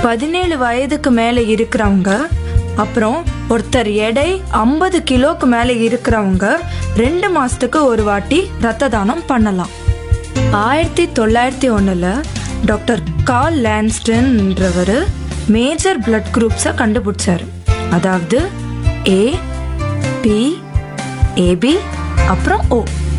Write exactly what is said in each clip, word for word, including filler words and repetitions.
பதினேழு வயதுக்கு மேலே இருக்கிறவங்க, அப்புறம் ஒருத்தர் எடை ஐம்பது கிலோக்கு மேலே இருக்கிறவங்க ரெண்டு மாசத்துக்கு ஒரு வாட்டி ரத்த தானம் பண்ணலாம். ஆயிரத்தி தொள்ளாயிரத்தி ஒன்றில் டாக்டர் கார்ல் லான்ஸ்டன்ன்றவர் மேஜர் பிளட் குரூப்ஸை கண்டுபிடிச்சார். அதாவது ஏ, பி, ஏபி, அப்புறம் ஓ.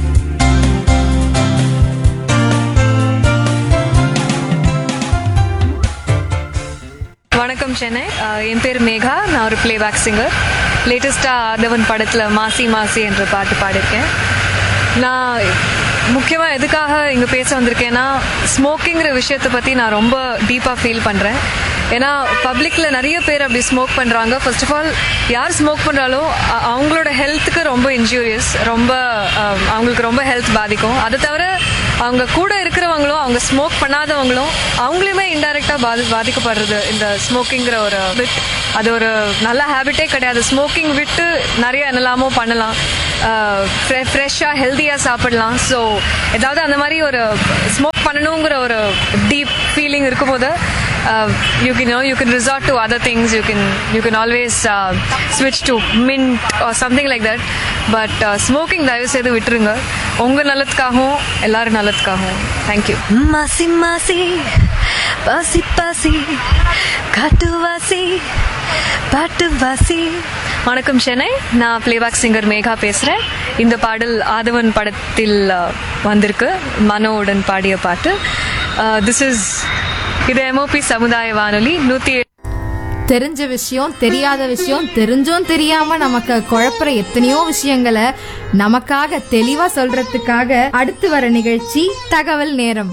வணக்கம் சென்னை. என் பேர் மேகா. நான் ஒரு பிளேபேக் சிங்கர். லேட்டஸ்ட்டாக ஆதவன் படத்தில் மாசி மாசி என்ற பாட்டு பாடியிருக்கேன். நான் முக்கியமாக எதுக்காக இங்கே பேச வந்திருக்கேன்னா, ஸ்மோக்கிங்கிற விஷயத்தை பற்றி நான் ரொம்ப டீப்பாக ஃபீல் பண்ணுறேன். ஏன்னா பப்ளிக்கில் நிறைய பேர் அப்படி ஸ்மோக் பண்ணுறாங்க. ஃபர்ஸ்ட் ஆஃப் ஆல் யார் ஸ்மோக் பண்ணுறாலோ அவங்களோட ஹெல்த்துக்கு ரொம்ப இன்ஜூரியஸ், ரொம்ப அவங்களுக்கு ரொம்ப ஹெல்த் பாதிக்கும். அதை தவிர அவங்க கூட இருக்கிறவங்களும் அவங்க ஸ்மோக் பண்ணாதவங்களும் அவங்களுமே இன்டைரக்டாக பாதி பாதிக்கப்படுறது இந்த ஸ்மோக்கிங்கிற ஒரு பிட். அது ஒரு நல்ல ஹேபிட்டே கிடையாது. ஸ்மோக்கிங் விட்டு நிறைய என்னெல்லாமோ பண்ணலாம், ஃப்ரெஷ்ஷாக ஹெல்த்தியாக சாப்பிடலாம். ஸோ ஏதாவது அந்த மாதிரி ஒரு ஸ்மோக் பண்ணணுங்கிற ஒரு டீப் ஃபீலிங் இருக்கும்போது Uh, you can you know you can resort to other things. You can you can always uh, switch to mint or something like that. But uh, smoking தயவு செய்து விட்டுருங்க. உங்க நல்லதுக்காகவும் எல்லாரும் நல்லதுக்காகவும். Thank you. மாசி மாசி பாசி பாசி காட்டுவாசி பாட்டுவாசி. வணக்கம் சென்னை. நான் பிளேபேக் சிங்கர் மேகா பேசுகிறேன். இந்த பாடல் ஆதவன் படத்தில் வந்திருக்கு, மனோவுடன் பாடிய பாட்டு. திஸ் இஸ் இது எம்ஓபி சமுதாய வானொலி நூத்தி. தெரிஞ்ச விஷயம், தெரியாத விஷயம், தெரிஞ்சும் தெரியாம நமக்கு குழப்பற எத்தனையோ விஷயங்களை நமக்காக தெளிவா சொல்றதுக்காக அடுத்து வர நிகழ்ச்சி தகவல் நேரம்.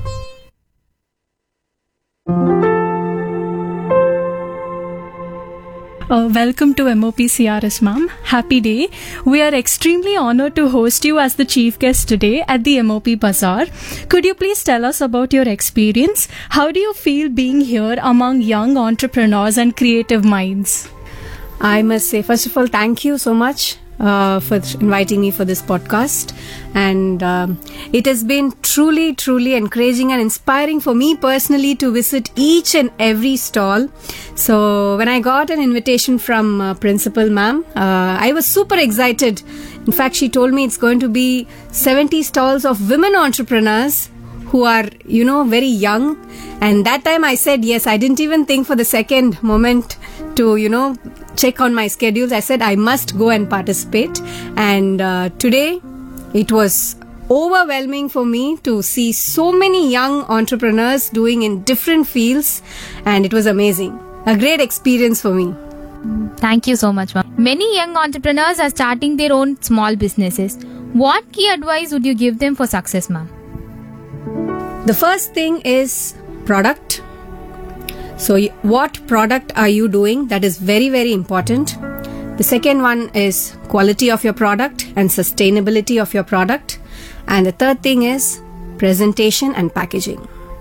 Uh, welcome to M O P C R S, ma'am. Happy day. We are extremely honored to host you as the chief guest today at the M O P Bazaar. Could you please tell us about your experience? How do you feel being here among young entrepreneurs and creative minds? I must say, first of all, thank you so much uh, for inviting me for this podcast. And um, it has been truly, truly encouraging and inspiring for me personally to visit each and every stall. So when I got an invitation from uh, Principal Ma'am, uh, I was super excited. In fact, she told me it's going to be seventy stalls of women entrepreneurs who are, you know, very young. And that time I said yes. I didn't even think for the second moment to, you know, check on my schedules. I said I must go and participate. And uh, today it was overwhelming for me to see so many young entrepreneurs doing in different fields, and it was amazing. A great experience for me. Thank you so much, ma'am. Many young entrepreneurs are starting their own small businesses. What key advice would you give them for success, ma'am? The first thing is product. So what product are you doing? That is very, very important. The second one is quality of your product and sustainability of your product. And the third thing is presentation and packaging.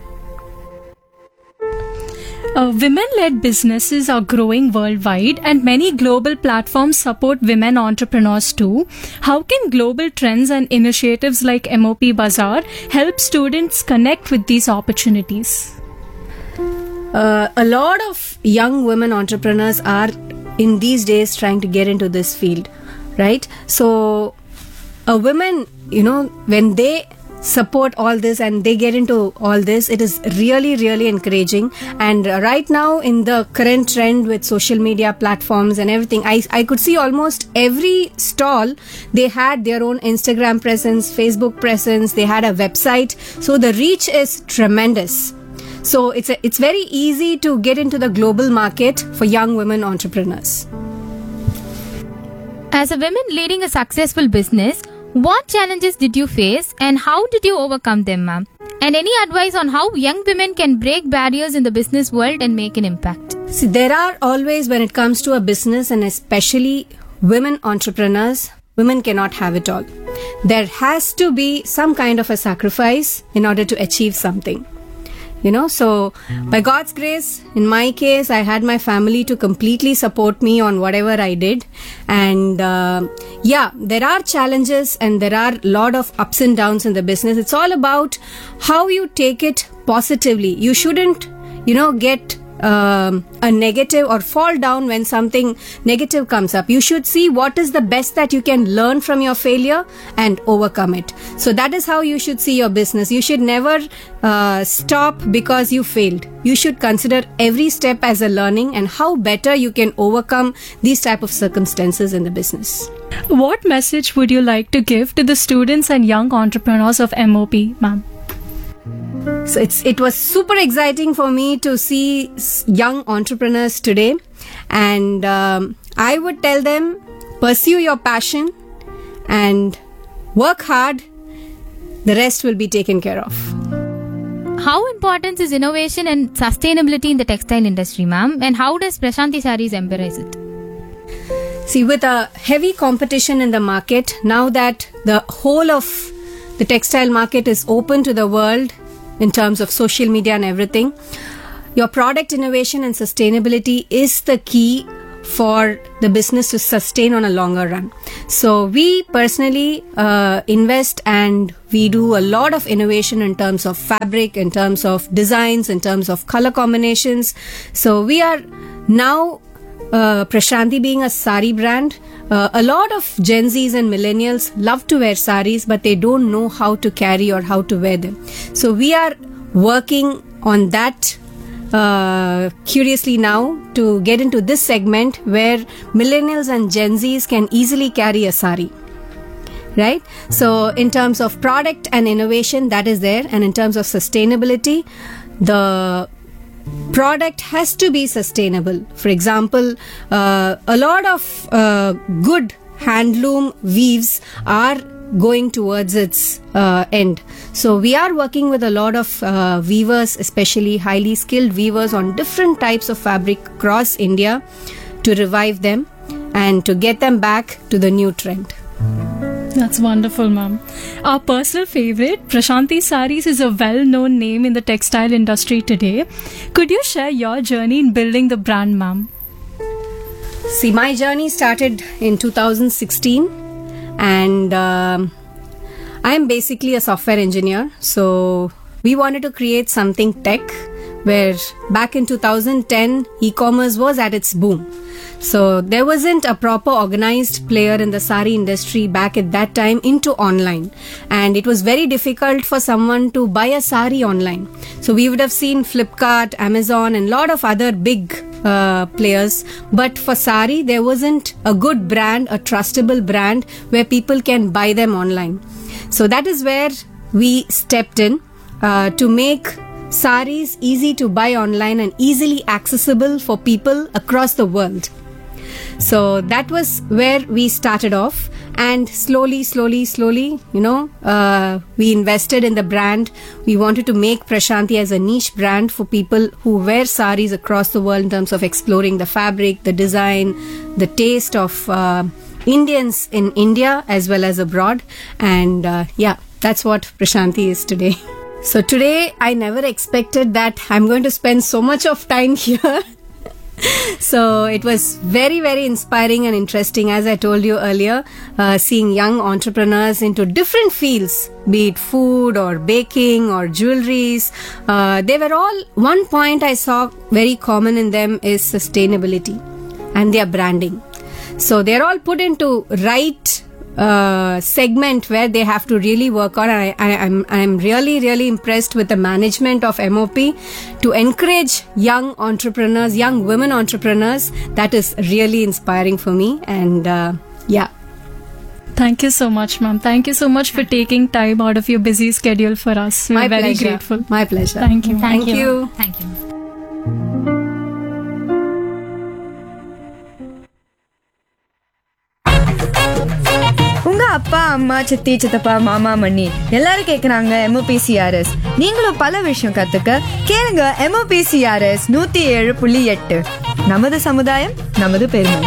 Uh, women-led businesses are growing worldwide, and many global platforms support women entrepreneurs too. How can global trends and initiatives like M O P Bazaar help students connect with these opportunities? Uh, a lot of young women entrepreneurs are in these days trying to get into this field, right? So a woman, you know, when they support all this and they get into all this, it is really, really encouraging. And uh, right now in the current trend with social media platforms and everything, I, I could see almost every stall, they had their own Instagram presence, Facebook presence, they had a website. So the reach is tremendous. So it's a, it's very easy to get into the global market for young women entrepreneurs. As a woman leading a successful business, what challenges did you face and how did you overcome them, ma'am? And any advice on how young women can break barriers in the business world and make an impact? See, there are always, when it comes to a business and especially women entrepreneurs, women cannot have it all. There has to be some kind of a sacrifice in order to achieve something. You know, so by God's grace, in my case, I had my family to completely support me on whatever I did. And uh, yeah, there are challenges and there are a lot of ups and downs in the business. It's all about how you take it positively. You shouldn't, you know, get um, a negative or fall down when something negative comes up. You should see what is the best that you can learn from your failure and overcome it. So that is how you should see your business. You should never uh, stop because you failed. You should consider every step as a learning and how better you can overcome these type of circumstances in the business. What message would you like to give to the students and young entrepreneurs of M O P, ma'am? So it's it was super exciting for me to see s- young entrepreneurs today, and um, I would tell them, pursue your passion and work hard. The rest will be taken care of. How important is innovation and sustainability in the textile industry, ma'am? And how does Prashanthi Sarees embrace it? See, with a heavy competition in the market, now that the whole of the textile market is open to the world in terms of social media and everything, your product innovation and sustainability is the key for the business to sustain on a longer run. So we personally uh, invest and we do a lot of innovation in terms of fabric, in terms of designs, in terms of color combinations. So we are now uh, Prashanthi being a sari brand. Uh, a lot of Gen Zs and millennials love to wear saris, but they don't know how to carry or how to wear them. So we are working on that uh, curiously now to get into this segment where millennials and Gen Zs can easily carry a sari. Right? So in terms of product and innovation, that is there. And in terms of sustainability, the product has to be sustainable. For example, uh, a lot of uh, good handloom weaves are going towards its uh, end. So we are working with a lot of uh, weavers, especially highly skilled weavers on different types of fabric across India to revive them and to get them back to the new trend. That's wonderful, ma'am. Our personal favorite, Prashanthi Sarees, is a well-known name in the textile industry today. Could you share your journey in building the brand, ma'am? See, my journey started in two thousand sixteen, and um I am basically a software engineer. So we wanted to create something tech, where back in two thousand ten, e-commerce was at its boom. So there wasn't a proper organized player in the sari industry back at that time into online. And it was very difficult for someone to buy a sari online. So we would have seen Flipkart, Amazon and a lot of other big uh, players. But for sari, there wasn't a good brand, a trustable brand where people can buy them online. So that is where we stepped in uh, to make saris easy to buy online and easily accessible for people across the world. So that was where we started off, and slowly, slowly, slowly, you know, uh, we invested in the brand. We wanted to make Prashanthi as a niche brand for people who wear saris across the world in terms of exploring the fabric, the design, the taste of uh, Indians in India as well as abroad. And uh, yeah, that's what Prashanthi is today. So today, I never expected that I'm going to spend so much of time here. So it was very, very inspiring and interesting, as I told you earlier, uh, seeing young entrepreneurs into different fields, be it food or baking or jewelries. Uh, they were all, one point I saw very common in them is sustainability and their branding. So they're all put into right uh, segment where they have to really work on. I, I, I'm, I'm really, really impressed with the management of M O P to encourage young entrepreneurs, young women entrepreneurs. That is really inspiring for me. And uh, yeah. Thank you so much, ma'am. Thank you so much for taking time out of your busy schedule for us. We're My very pleasure. grateful. My pleasure. Thank you. Thank you. Thank you. உங்க அப்பா அம்மா சித்தி சித்தப்பா மாமா மண்ணி எல்லாரும் கேக்குறாங்க MOPCRS. நீங்களும் பல விஷயம் கத்துக்க கேளுங்க எம்ஓபிசிஆர்எஸ் நூத்தி ஏழு புள்ளி எட்டு. நமது சமுதாயம் நமது பெருமை.